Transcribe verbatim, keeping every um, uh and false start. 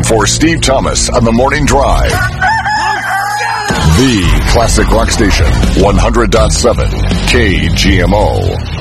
for Steve Thomas on the Morning Drive. The Classic Rock Station, one hundred point seven K G M O.